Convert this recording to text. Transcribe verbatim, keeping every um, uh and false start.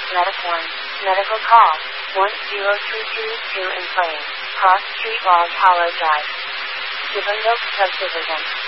Medic one. Medical call. one zero three two two in place. Cross Street Walls Hollow Drive. Given Oak Subdivision.